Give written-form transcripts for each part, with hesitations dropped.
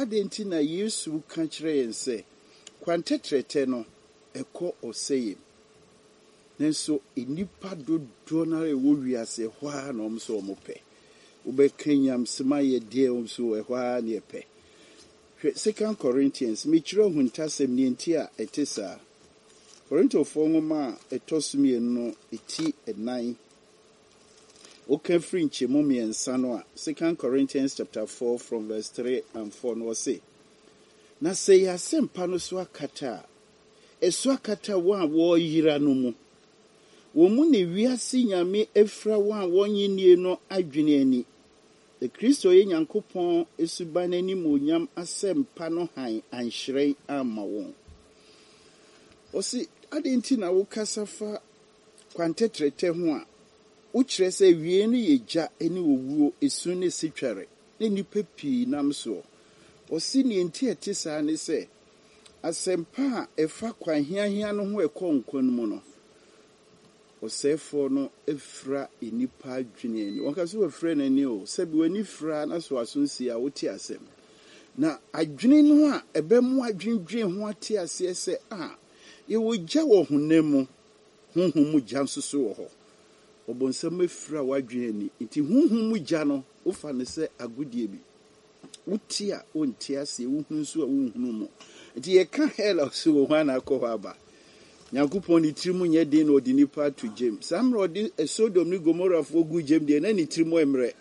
adenti na Yesu ka kyerɛ yɛn sɛ kwantetrete no ɛkɔ ɔsɛyɛ nanso enipa dodoɔ na ɛwɔ wiase hɔ a na ɔmo so ɔmo pɛ wobɛka nyamsema yɛ deɛ ɔmo so ɛhɔ a ne ɛpɛ hwɛ 2 Corinthians mekyerɛ huntasɛm ne nti a ɛte saa Korintofoɔ nwoma a ɛtɔ so mmienu no ɛti 9 woka firi nkyɛmu mmiɛnsa no a 2 Corinthians chapter 4 from verse 3 and 4 no ɔse na sɛ yɛ asɛmpa no so akata a ɛso akata wɔn a wɔyera no mu wɔn mu ne wiase nyame afira wɔn a wɔnye no adwene ani Kristo yɛ Nyankopɔn esuba n'anim onyam asɛmpa no han anhyerɛn ama wɔn ɔse adenti na wokasa fa kwantetrete ho a wokyerɛ sɛ wie no yɛ gya ne owuo esu ne sitware ne nipa pii nam so ɔse ne nti ɛte saa ne sɛ asɛmpa a ɛfa kwanhiahia no ho ɛkɔ nkwa no mu no ɔsɛefoɔ no efira enipa adwene ani wɔn ka so wɔfira n'ani o sɛbi w'ani fira na so asonsi a wote asɛm na adwene no a ɛbɛmo adwendwen ho ate aseɛ sɛ yɛwɔ gya wɔ honam mu honhom mu gya nso so wɔ hɔ ɔbɔnsɛm efira w'adwene ani nti honhom mu gya no wofa ne sɛ agodie bi wote a wonte aseɛ wohu nso a wonhunu mu nti yɛka hell so wɔ hɔ ana akɔ hɔ aba Nyankopɔn ne tiri mu nyɛ den na ɔde nipa ato gyem saa mmerɛ ɔde Sodom ne Gomora foɔ gu gyem deɛ na ne tiri mu mmerɛ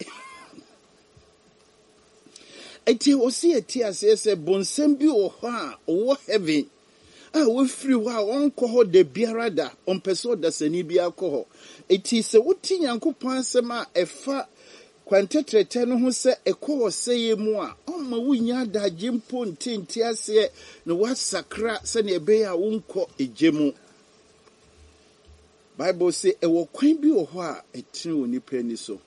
ɛti ɔsi ɛte aseɛ sɛ bɔnsɛm bi wɔ hɔ a ɔwɔ heaven a wɔfiri hɔ a ɔnkɔ hɔ da biara da ɔmpɛ sɛ ɔdasani bi akɔ hɔ ɛti sɛ wote Nyankopɔn asɛm a ɛfa kwantetrete no ho sɛ ɛkɔ ɔsɛeɛ mu a ɔmma wonya adagye mpo ntenti aseɛ na woasakra sɛnea ɛbɛyɛ a wonkɔ egye mu Bible sɛ ɛwɔ kwan bi wɔ hɔ a ɛtene wɔ nipa ani so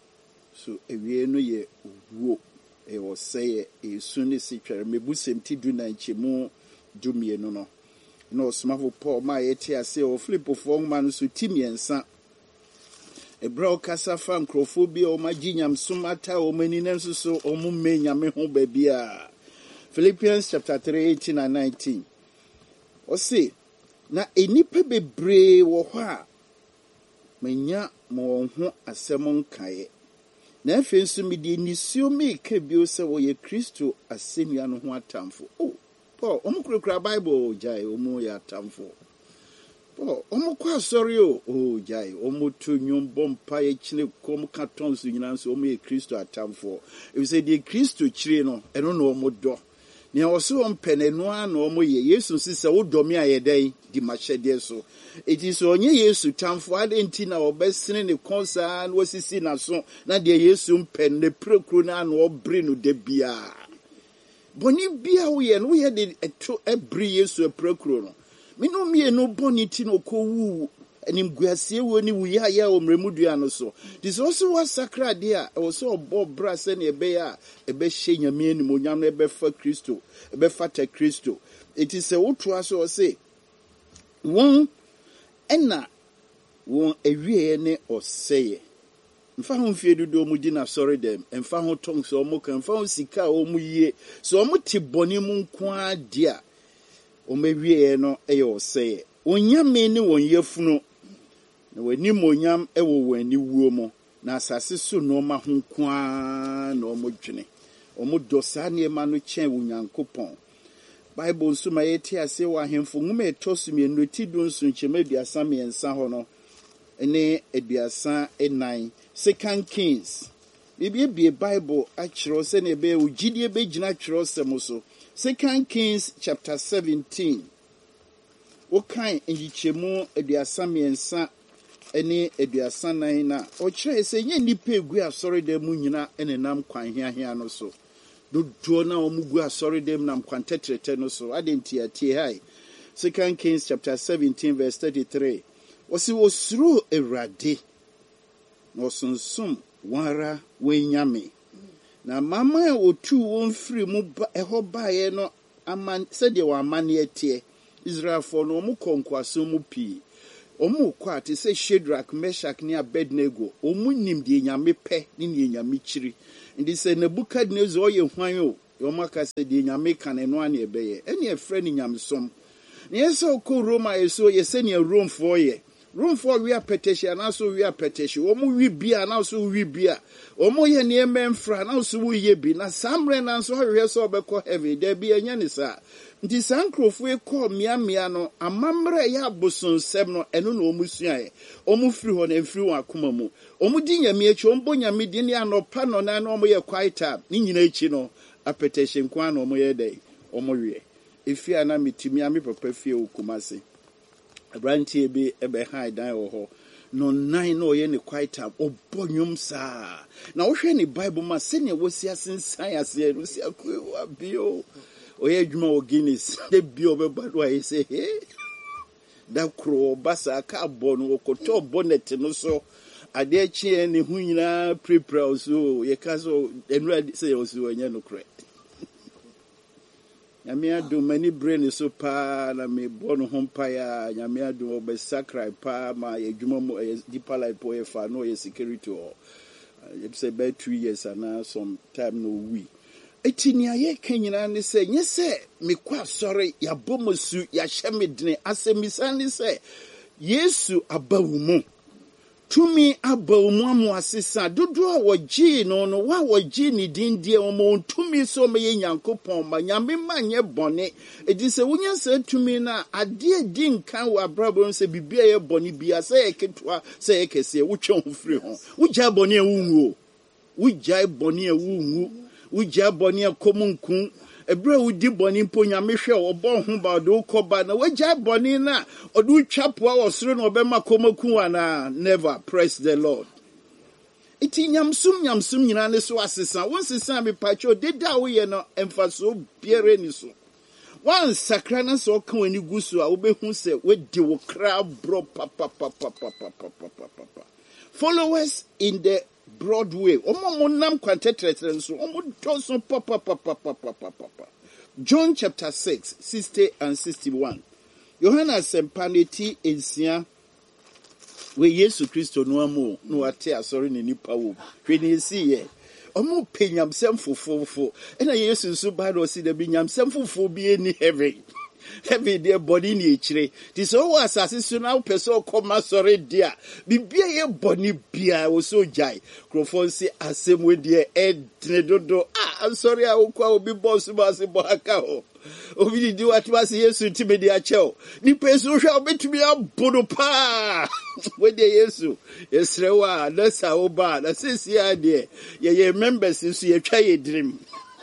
awie no yɛ owuo ɛwɔ ɔsɛeɛ esu ne sitware mebusɛm ti 19 nkyɛmu 12 no na ɔsomafo Paul ma yɛte ase wɔ Filipofoɔ nwoma no so ti mmiɛnsa Ebra okasa fa nkrofo bi o magye nyamsom ata o mani na nso so o mu me nyame ho ba bia Philippians chapter 3:18 and 19 o say na enipa bebree wo hɔ a manya mo ho asɛm nkae na afi nso me de nisio me ka bio sɛ wo ye Kristo asɛnnua no ho atamfo Paul omukura Bible jai omu ya atamfo Omukwa sorry jai omutu nyumbo mpa ye chine kom katon so nyina so omu ye Kristo atamfo if say the Kristo chire no eno na omudo ne oso ompene no ana omu ye Yesu sise wo domi ayedai di mahyede so eti so onye Yesu tamfo adenti na obesene ne konsa na wasisi na so na de Yesu mpene ne prekuru na na obre no de bia boni bia wo ye no ye de eto ebre Yesu prekuru no Mino mie no boniti no ko wu anim guasie wo ni wu ya ya omremudua no so this also was sacred there also obo bra se ne ebe ya ebe hye nyame anim onyam no ebe fa Kristo ebe fata Kristo it is a woto aso say won ena won ewie ne oseye mfa ho fie dodo mu di na sorry dem mfa ho tong so mo kan mfa ho sika o mu yie so o mu ti boni mu nko a dia omewie no eyo sey onyame ne wonyafunu na wani monyam ewo wani wuo mo na asase so no ma ho kwa na omodwene omodosa ne ma no chen wonyankopon Bible nso ma yeti ase wa hemfo nwuma etosumi enoti do nso nchema aduasa miensa ho no ene aduasa enan 2 Kings bibie Bible a kyerɛ sɛ ne be ugidie be gyina kyerɛ sɛm so 2 Kings chapter 17. Wokan enyikyemu aduasa miensa ene aduasa nan na ɔkyerɛ sɛ nye nipa egu asɔre da mu nyina ene nam kwan hiahia no so. Dodo na omugu asɔre da mu nam kwan tetrete no so. Adenti atie hai. 2 Kings chapter 17 verse 33. Wɔsi wosuro Awurade. Na ɔsonsom wara wenyame. Na mama otu won free mu eho baaye no aman said ye wa amane atie Israelfo no mu konkwaso mu pi omu kwa te se Shadrach Meshach ne Abednego omu nim de nyame pe ne nyame chiri ndi se Nebukadnezar ye hwan o Yomaka said, the Yamakan and one year bay, any a friend in Yamsom. Yes, so cool Roma is so you send your room for ye. Room for we are petition, and also we are petition. Omo we be, and also we be. Omo ye near men fran, also we be. Na some ren and so we so be call heavy. There be a yanisa. This uncle we call miano, a mamre ya boson semno, and no musia. Omo free on and free one kumamu. Omo dinya me, chombonya midinia no pano, and omo ye quite up. Ninchino, a petition quan omo ye day. Omo ye. If you are not me, Timmy, prepare for Kumasi. A brandy be a high die or ho. No nine or any quite up. Oh, bonyum, sir. Now, if any Bible must send you was here since science, you see a queer bio. Or ye more Guinness. They be over, but why say, hey? That crow, bassa, carbon, or coto bonnet, and so. I dare cheer any who prepare so, ye castle, and read say also, and you know, correct. Yamia do many brain so pa na me born home paya yamia do obe sacrifice pa ma edwuma deeper life boy fa no ye security or it say about 2 years and some time no we etinia ye kanyina ne say nye say me kwa sorry ya bomosu ya hyemedene asemisa ne say Yesu abawumu Tumi abawumu asisa dodo waji no wa waji ni dindie omo tumi so me Nyankopon ma nyame manye bone edi se wunya se tumi na ade din kan wa brabo se bibia ye bone bia se eketwa se ekese wutwe ho firi ho wugya bone ewunwo wugya bone ewunwo wugya bone akomunkun Ebra udi boni mpo nyame hwe obo ho ba do koba na wagya boni na odu twapoa osoro na obema komaku ana never praise the Lord. Iti nyamsum nyina ne so asesa won sesa me pacho deda wo ye no emfaso biere ni so wan sakra na so ka wani gusu a obehu se wedi wo kra bro papa. Followers in the Broadway. Omo nam kwantetre so omo doso papa. John chapter 6, 60 and 61. Yohana sempaneti ensia we Yesu Kristo no amu no ate asori ne nipa wo. Hwe ne si ye. Omo penyam semfofofo. Ena Yesu so ba do si da bi nyam semfofo bi eni heaven. Heavy dear body ni chire. This all was assassin now person come sorry dear. Bibia ye body bia was so jai. Crofon say asem we dear ed dodo. I'm sorry I will call be boss boaka. Obi di what was Yesu tibe dia cheo. Ni person shall be to be a bodo pa. We de Yesu. Yesrewa that's how bad. That's his idea. Ye members is ye try a dream.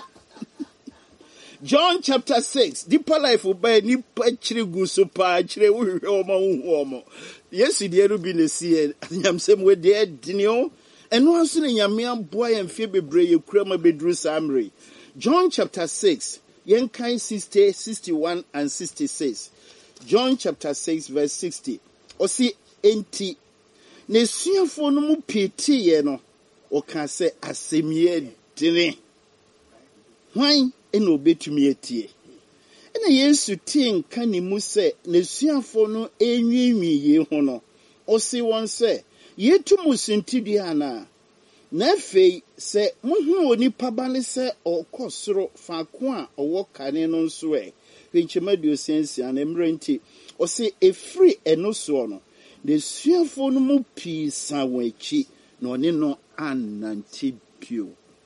John chapter 6, deeper life by ni pachiri guso pa chire wo Yes, the rubi ne see nyam sem we de dinio eno anso ne nyame aboa ye mfe bebre ye kurama bedru samre. John chapter 6, yenkai 60, 61 and 66. John chapter 6 verse 60. Osi enti ne suafo no mu peti ye no o ka se asemie dine. Why eno betumi etie ena Yesu tie nka ne mu se nesuafo no enwiinwi ye ho no osi won se yetumu sintidua na na afei se muhu onipa bane se okosoro faako a owo kane no nso hwenchemadio sensia na mrenti osi efri eno so no nesuafo no mu pii sawachi na one no ananti pio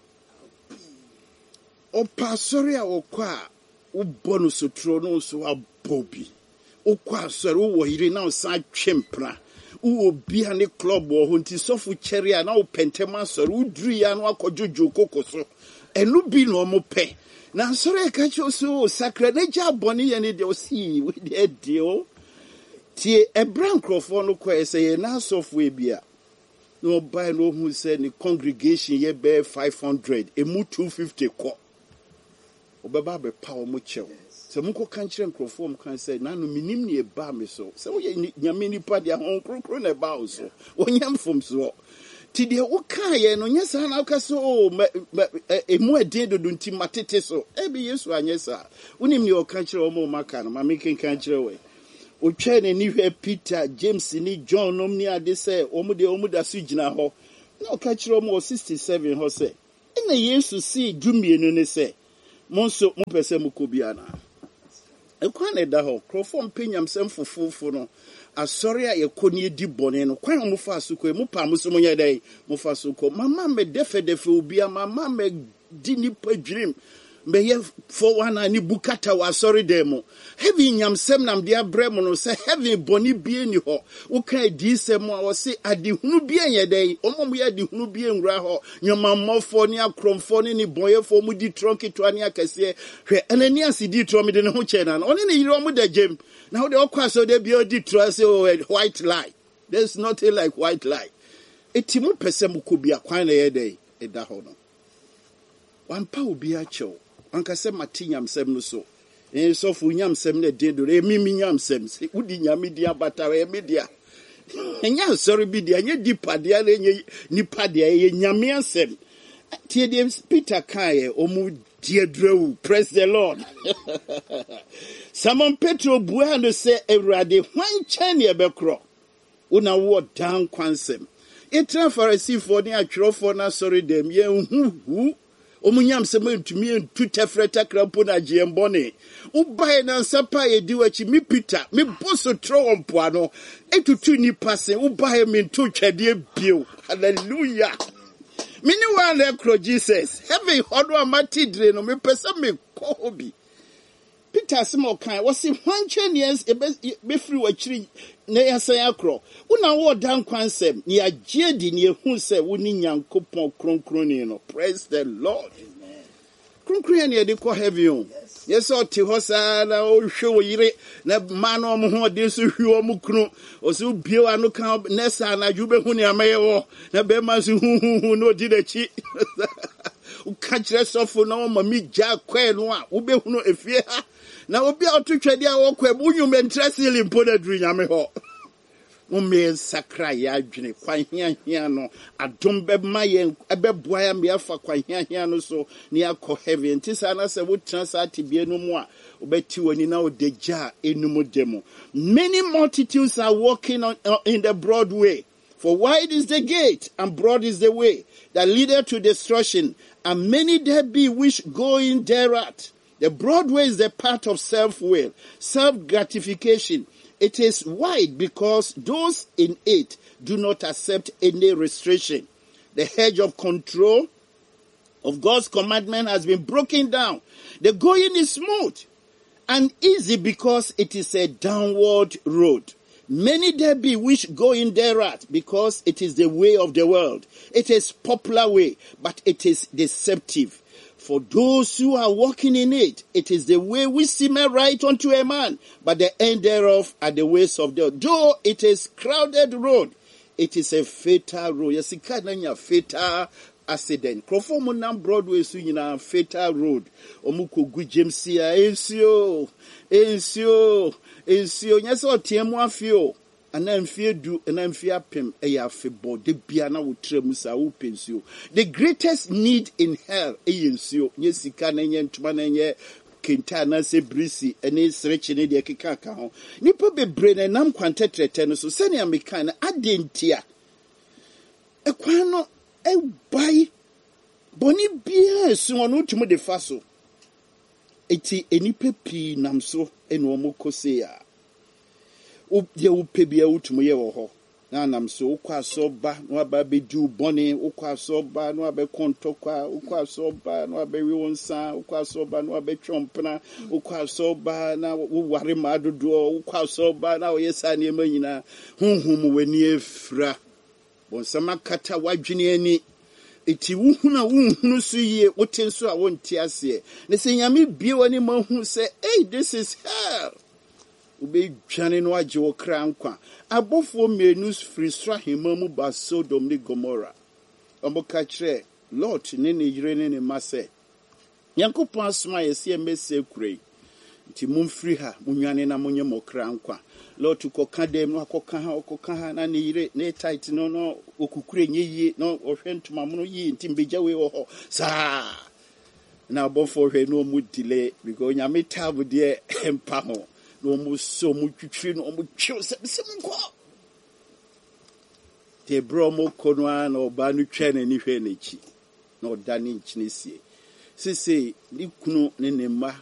o pasori a okwa ubonu sotro no so abobi okwa sori wo yire na sa twempra wo bia ne club wo honti sofu cherry na wo pentema sori udru ya no akojojo kokoso enu bi no mo pe na sori ka cho so sakra na ja boni ye ne de o si we de dio tie ebran crofo no kwa ese ye na sofu e bia no buy no who say the congregation ye be 500 emu 250 ko obeba be power mo chew se munko kan kire nkrofo mo kan say nanu minim ne ba me so se wo nyame nipa dia hon krokro na ba wo so wonyam fom so ti de wo kan ye no nyesa na wo so emu adin dodo nti matete so e be Yesu anyesa wonim ne o kan kire o mo maka no ma me kan kire we o twa ne ni hwe Peter James ni John nom ni ade say omu da su gina ho na o kan kire o mo 67 ho say ina Yesu si dumienu ne say monso mo pese mo kobiana ekwan na da ho krofo mpenyam sem fofofo no asori a yekoni di bone no kwan mo fa so ko mo pa mo so mo nya dai mo fa so ko mama me defe obia mama me di ni padwrim me ye for one ani bukata wa asori dem heavy nyam sem nam dia brem no se heavy boni bie ni ho wo kan di sem a wo se adehunu bie nya dai omom ye adehunu bie nwura ho nyamammofo ni akromfo ni boyefo mu di tronki to ani akase hwe enani asidi tro me de ne ho che na oni ne yiro mu da jem na wo de okwaso de bie di tro say white lie. There's nothing like white lie. Etimu pese mu kobia kwan na ye dai eda ho no wampa obi a chew anka se matinyam sem no so so fu nyam sem na de do mimi nyam sem se udi nyame dia bata we media enya sorry bi dia nye dipadia na nye nipadia ye nyame asem tie de Peter kai omu die drew. Praise the Lord. Simon Petro bua no se ewrade hwan chen ye bekro una wo dan kwansem etra Pharisee for ni atwerofo na sorry dem ye hu omunyam se mentumi entu tefreta krampo na giembone ubae na nsapa ye diwachi mi Peter mi boso tro ompoano etutu ni passe ubae mentu twede bio. Hallelujah. Mini wa na kro Jesus heavy hodo amati dire no me pesa me ko obi Peter Simon kan wasi hwanchen yes be free wachiri na yasan akro una wo dan kwansem ni agiedi ni ehun se woni nyankopon kronkroni no. Praise the Lord. Kronkroni na de ko heavy on yes o ti hosa na o hwe wo yire na ma no mo ho de so hwe o mu kru o so bio anu kan nesa na jube hu ni amaye wo na be ma so hu no di dachi u kachire sofo na o mami ja kwa no a wo be hu no efie ha na obi a otwetwede a wo kwa bu nyum entrasili mpo na duru nyame ho ume sakra ya adwene kwan hia no adom be maye ebeboa ya me afa kwan hia no so ni akọ heaven tisa na se wo transa tibie no mu a obeti woni na odeja enum demo. Many multitudes are walking in the broad way, for wide is the gate and broad is the way that leadeth to destruction, and many there be which go in thereat. The broad way is the path of self-will, self-gratification. It is wide because those in it do not accept any restriction. The hedge of control of God's commandment has been broken down. The going is smooth and easy because it is a downward road. Many there be which go in thereat because it is the way of the world. It is popular way, but it is deceptive. For those who are walking in it, it is the way which seemeth right unto a man, but the end thereof are the ways of the. Though it is crowded road, it is a fatal road. Yes, it can't fatal accident. Krofomunam Broadway so yina fatal road. Omuko gu James ya ensio. Nyeso tiemu afio. Anamfie du anamfie apem eya febo de bia na wotrem sa wo pensio. The greatest need in hell eyensio nye sika na nye ntuma na nye kenta na se brisi ene srechi ne de keka ka ho nipa bebre na nam kwantetrete no so sene american adentia ekwan no ebai boni bia esu ono tumu de faso eti enipa pi nam so ene omo kose ya ye upebia utumu ye wo ho na nam so ukwaso ba no aba bedu bone ukwaso ba no aba kontokwa ukwaso ba no aba wiwonsa ukwaso ba no aba twompena ukwaso ba na ware madodo ukwaso ba na oyesa ne manyina hunhum wani efra bonsama kata wadwene ani eti wuhunu so yie wotenso a wonte ase ne se nyame bie wani mahu se hey, this is hell. Ube jane no aje wo kra nkwa abofo menu free sra hemamu ba Sodom ni Gomorrah omoka kire Lot ne ne yire ne mase Yankopon asoma yesi emese kurei nti mumfiri ha munwane na munye mokra nkwa Lot koka dem no akoka ha na ne yire ne tight no okukure nyeye no ohwentuma muno yi nti mbeja we ho sa na abofo hwe no mu delay because nyame tabu de empa ho no mu so mu twitwi no mu twiw se mko te bro mo kono an oba no twa na ni hwe na chi na oda ni nchine sie sese ne kunu ne ne mma